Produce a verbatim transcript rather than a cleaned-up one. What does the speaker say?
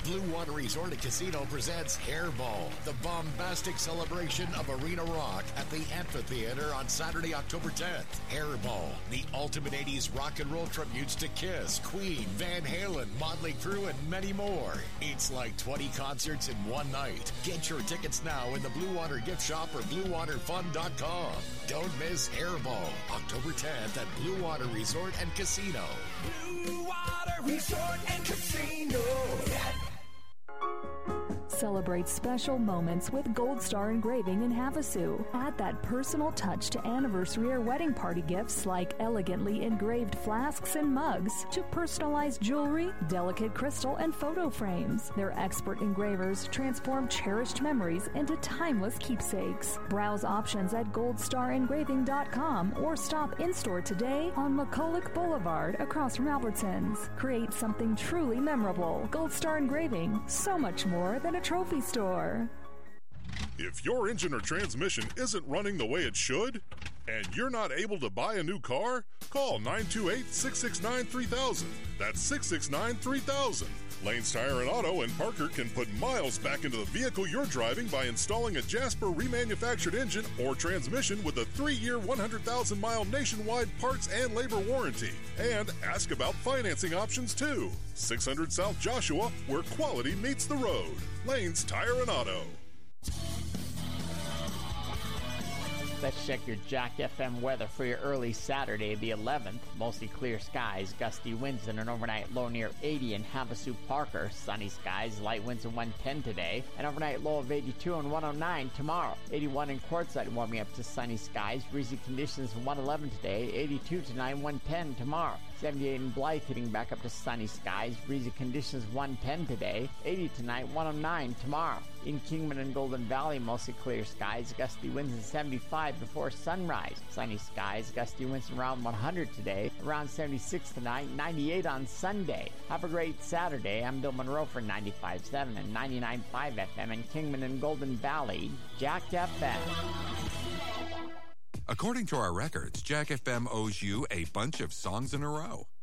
Blue Water Resort and Casino presents Hairball, the bombastic celebration of arena rock at the Amphitheater on Saturday, October tenth. Hairball, the ultimate eighties rock and roll tributes to Kiss, Queen, Van Halen, Motley Crue, and many more. It's like twenty concerts in one night. Get your tickets now in the Blue Water gift shop or blue water fun dot com. Don't miss Hairball, October tenth at Blue Water Resort and Casino. Blue Water Resort and Casino. Celebrate special moments with Gold Star Engraving in Havasu. Add that personal touch to anniversary or wedding party gifts like elegantly engraved flasks and mugs to personalized jewelry, delicate crystal, and photo frames. Their expert engravers transform cherished memories into timeless keepsakes. Browse options at gold star engraving dot com or stop in-store today on McCulloch Boulevard across from Albertsons. Create something truly memorable. Gold Star Engraving, so much more than a trophy store. If your engine or transmission isn't running the way it should, and you're not able to buy a new car, call nine two eight, six six nine, three thousand. That's six six nine, three thousand. Lane's Tire and Auto and Parker can put miles back into the vehicle you're driving by installing a Jasper remanufactured engine or transmission with a three-year, one hundred thousand mile nationwide parts and labor warranty. And ask about financing options, too. six hundred South Joshua, where quality meets the road. Lane's Tire and Auto. Let's check your Jack F M weather for your early Saturday, the eleventh. Mostly clear skies, gusty winds, and an overnight low near eighty in Havasu Parker. Sunny skies, light winds at one ten today. An overnight low of eighty-two and one oh nine tomorrow. eighty-one in Quartzsite, warming up to sunny skies. Breezy conditions one eleven today. eighty-two tonight, one ten tomorrow. seventy-eight in Blythe, hitting back up to sunny skies. Breezy conditions one ten today. eighty tonight, one oh nine tomorrow. In Kingman and Golden Valley, mostly clear skies, gusty winds at seventy-five before sunrise. Sunny skies, gusty winds around one hundred today, around seventy-six tonight, ninety-eight on Sunday. Have a great Saturday. I'm Bill Monroe for ninety-five point seven and ninety-nine point five F M in Kingman and Golden Valley, Jack F M. According to our records, Jack F M owes you a bunch of songs in a row.